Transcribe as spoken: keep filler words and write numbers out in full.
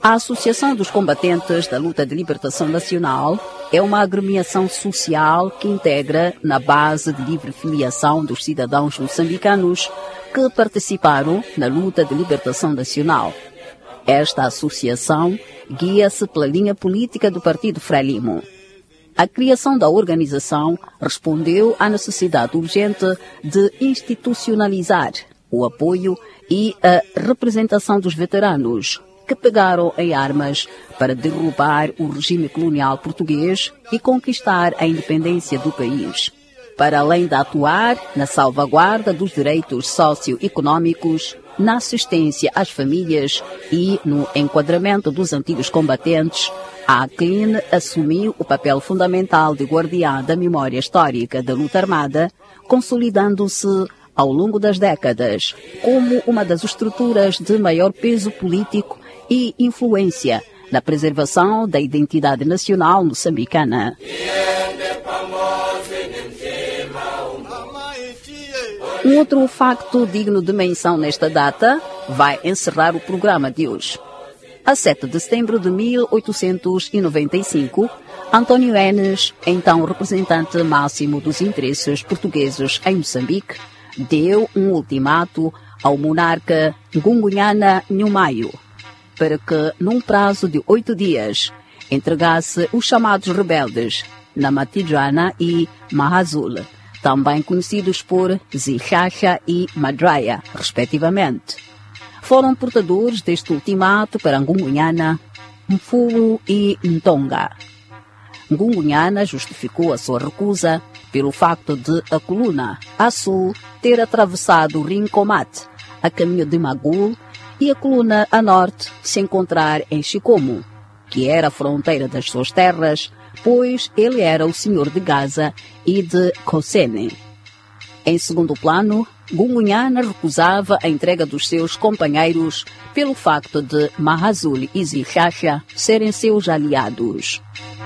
A Associação dos Combatentes da Luta de Libertação Nacional é uma agremiação social que integra na base de livre filiação dos cidadãos moçambicanos que participaram na luta de libertação nacional. Esta associação guia-se pela linha política do Partido Frelimo. A criação da organização respondeu à necessidade urgente de institucionalizar o apoio e a representação dos veteranos que pegaram em armas para derrubar o regime colonial português e conquistar a independência do país. Para além de atuar na salvaguarda dos direitos socioeconômicos, na assistência às famílias e no enquadramento dos antigos combatentes, a ACLIN assumiu o papel fundamental de guardiã da memória histórica da luta armada, consolidando-se ao longo das décadas como uma das estruturas de maior peso político e influência na preservação da identidade nacional moçambicana. Um outro facto digno de menção nesta data vai encerrar o programa de hoje. A sete de setembro de mil oitocentos e noventa e cinco, António Enes, então representante máximo dos interesses portugueses em Moçambique, deu um ultimato ao monarca Ngungunyana Nhumayo para que, num prazo de oito dias, entregasse os chamados rebeldes Namatijana e Mahazul, também conhecidos por Zichacha e Madraya, respectivamente. Foram portadores deste ultimato para Ngungunyana, Mfumu e Ntonga. Ngungunyana justificou a sua recusa pelo facto de a coluna, a sul, ter atravessado o Rincomat, a caminho de Magul, e a coluna, a norte, se encontrar em Chikomo, que era a fronteira das suas terras, pois ele era o senhor de Gaza e de Kosene. Em segundo plano, Ngungunyana recusava a entrega dos seus companheiros pelo facto de Mahazul e Zichacha serem seus aliados.